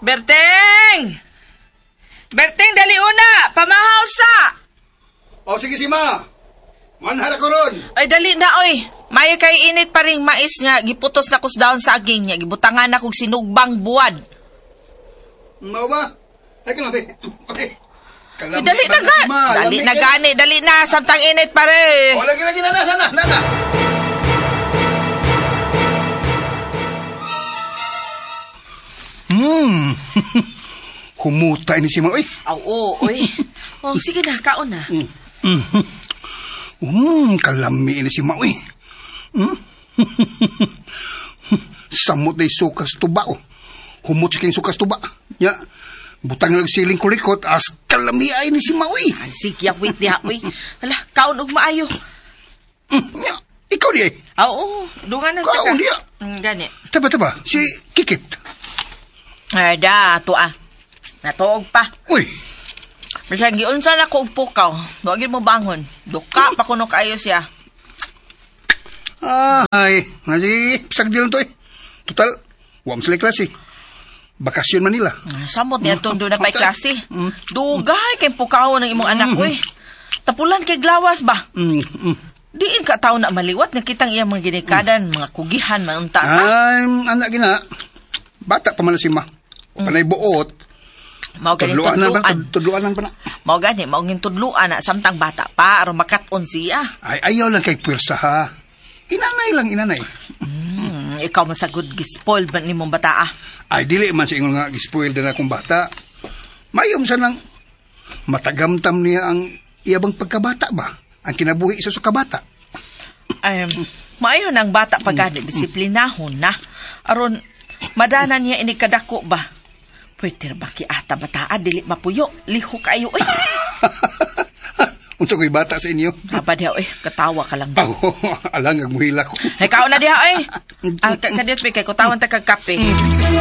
Berteng! Berteng, dali una! Pamahaw sa! O sige si ma. Manhara ko ron. Ay, dali na, oy. May kay init pa ring mais nga. Giputos na kus daon sa aging niya. Gibutangan na kong sinugbang buwad. Mau ba? Ay, kalabi. Okay. Ay, dali na ga. Dali na gani. Dali na. Samtang init pa rin. O, lagi. Nana. Humuta ini si ma. Uy. Oo, oy. Oh, sige na, kaon na. Kalami ini si ma. Uy. Samot na sukas tuba. Humut siking sukas tuba. Ya. Butang lang siling kulikot. As kalami ay ni si ma. Uy. Ay, sige, wait niya, uy. Hala, kaon og maayo. Ikaw di eh. Oo, dungan na Kaon diya. Gani. Taba. Si Kikit. Ay, da, tuwa. Natuog pa. Uy. Bisag giunsa na ko og pukaw. Wagin mo bangon. Duka pa kuno kayo siya. Ay, ngaji, pisag din to eh. Total, wam sila klase. Bakasyon Manila. Samot niya tondo na pa'y klase. Dugay kay pukaw ng imong anak, uy. Tapulan kay glawas ba? Diin ka tao na maliwat nga kitang iyang mga ginikadan, mga kugihan, manunta ka. Ay, anak gina. Bata pa man si ma. Panay buot. Mao gani Tudluanan pa na. Mao gani, mao ngin tudluan na samtang bata pa aron makat-on siya. Ay, ayaw lang kay pwersa ha. Inanay. Ikaw masagod gispoil ba nimong bata ah? Ay, dili man sa ingon nga gispoil din akong bata. Mayom sa nang matagamtam niya ang iyabang pagkabata ba? Ang kinabuhi isa sa kabata. Maayo ng bata pagani disiplinahon na. Aron madanan niya inikadako ba? Pwede ba ki ata bataa dili mapuyo liho kayo oy. Unsa ko'y bata sa inyo? Haba diha oy, katawa ka lang. Alang ag muhila ko. Ay kao na diha oy. Kadiyot kay kutawan ta kag kape.